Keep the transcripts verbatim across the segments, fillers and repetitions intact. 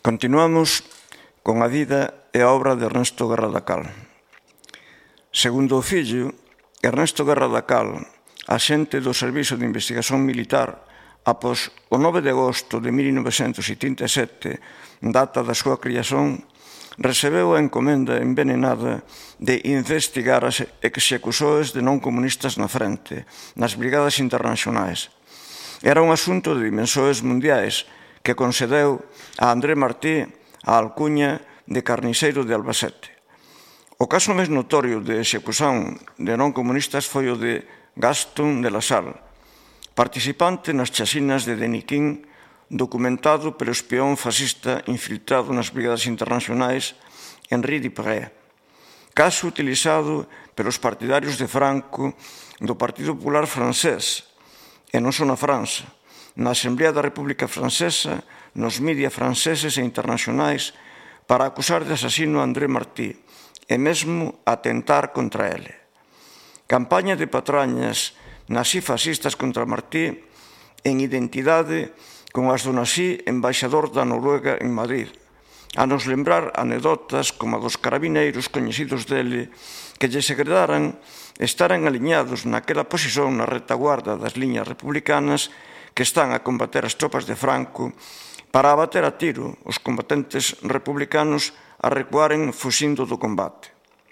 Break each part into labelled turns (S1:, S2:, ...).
S1: Continuamos con a vida e a obra de Ernesto Guerra da Cal. Segundo o fillo, Ernesto Guerra da Cal, axente do Servizo de Investigación Militar, após o nove de agosto de mil novecentos setenta e sete, data da súa criación, recebeu a encomenda envenenada de investigar as execuções de non comunistas na frente, nas brigadas internacionais. Era un asunto de dimensões mundiais que concedeu a André Martí a alcuña de carniceiro de Albacete. O caso máis notorio de execución de non comunistas foi o de Gaston de la Salle, participante nas chasinas de Deniquín, documentado pelo espión fascista infiltrado nas brigadas internacionais Henri Dupré. Caso utilizado pelos partidarios de Franco do Partido Popular francés, e non só na França, na Asamblea da República Francesa, nos media franceses e internacionais, para acusar de asasino a André Martí e mesmo atentar contra ele. Campaña de patrañas nazi-fascistas contra Martí en identidade con as do nazi embaixador da Noruega en Madrid, a nos lembrar anedotas como a dos carabineiros coñecidos dele que lle segredaran estaran aliñados naquela posición na retaguarda das liñas republicanas que están a combater as tropas de Franco para abater a tiro os combatentes republicanos a recuaren fuxindo do combate.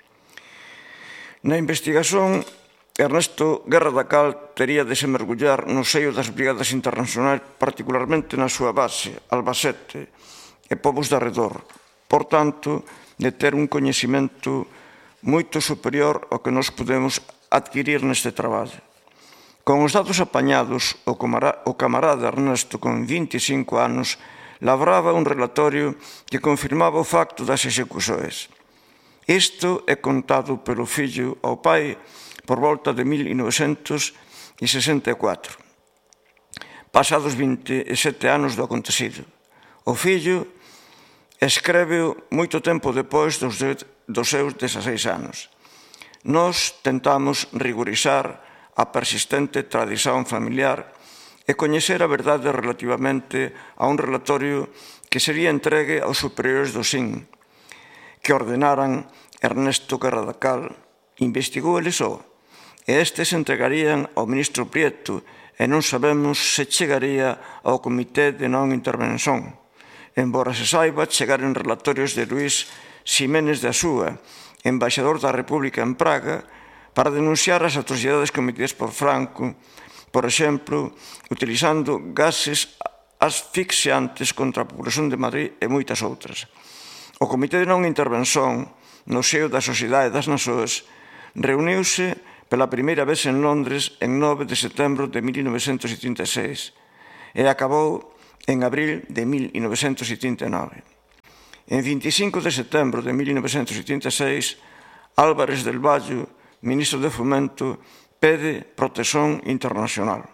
S1: Na investigación, Ernesto Guerra da Cal tería de se mergullar no seio das brigadas internacionais, particularmente na súa base, Albacete, e povos de arredor. Por tanto, de ter un coñecimento moito superior ao que nos podemos adquirir neste traballo. Con os dados apañados, o camarada Ernesto, con vinte e cinco anos, labraba un relatorio que confirmaba o facto das execuções. Isto é contado pelo fillo ao pai por volta de mil novecentos sesenta e catro, pasados vinte e sete anos do acontecido. O fillo escreveu moito tempo depois dos seus dezaseis anos. Nós tentamos rigorizar a persistente tradición familiar e coñecer a verdade relativamente a un relatorio que sería entregue aos superiores do S I N, que ordenaran Ernesto Guerra da Cal. Investigou ele só, e estes entregarían ao ministro Prieto, e non sabemos se chegaría ao Comité de Non Intervención. Embora se saiba, chegaron relatorios de Luís Ximénez de Asúa, embaixador da República en Praga, para denunciar as atrocidades cometidas por Franco, por exemplo, utilizando gases asfixiantes contra a población de Madrid e moitas outras. O Comité de Non Intervención, no seo da Sociedade das Nações, reuniuse pela primeira vez en Londres en nove de setembro de mil novecentos setenta e seis e acabou en abril de mil novecentos setenta e nove. En vinte e cinco de setembro de mil novecentos setenta e seis, Álvarez del Valle, ministro de Fomento, pede protección internacional.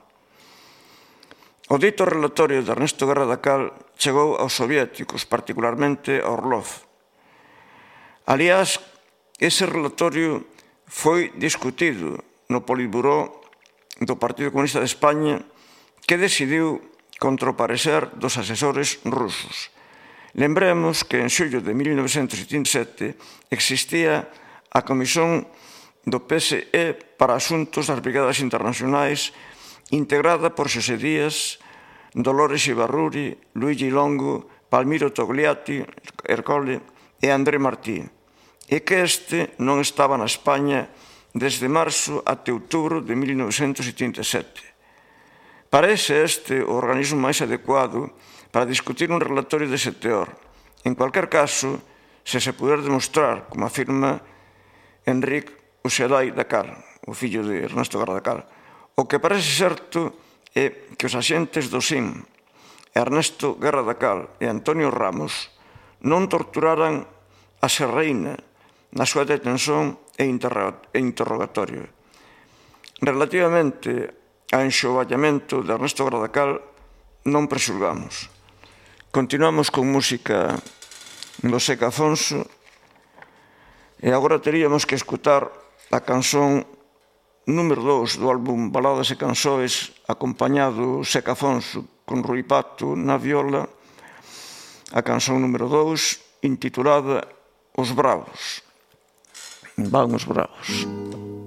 S1: O dito relatorio de Ernesto Guerra da Cal chegou aos soviéticos, particularmente a Orlov. Aliás, ese relatorio foi discutido no Politburó do Partido Comunista de España, que decidiu contra o parecer dos asesores rusos. Lembremos que en xullo de mil novecentos setenta e sete existía a Comisión do P S E para Asuntos das Brigadas Internacionais, integrada por Xosé Díaz, Dolores Ibarruri, Luigi Longo, Palmiro Togliatti, Ercole e André Martí, e que este non estaba na España desde marzo até outubro de mil novecentos setenta e sete. Parece este o organismo máis adecuado para discutir un relatorio dese teor. En cualquier caso, se se puder demostrar, como afirma Enric Uxerai da Cal, o fillo de Ernesto Guerra da Cal, o que parece certo é que os axentes do S I N, Ernesto Guerra da Cal e Antonio Ramos, non torturaran a Serreina na súa detención e interrogatorio. Relativamente ao enxovallamento de Ernesto Guerra da Cal, non presulgamos. Continuamos con música do Seca Afonso e agora teríamos que escutar a canción número dous do álbum Baladas e Canções, acompañado Seca Afonso con Rui Pato na viola, a canción número dous, intitulada Os Bravos. Van os Bravos.